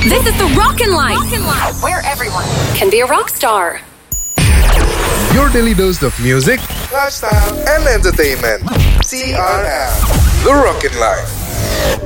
This is the Rockin' Life, where everyone can be a rock star. Your daily dose of music, lifestyle, and entertainment. CRM, The Rockin' Life.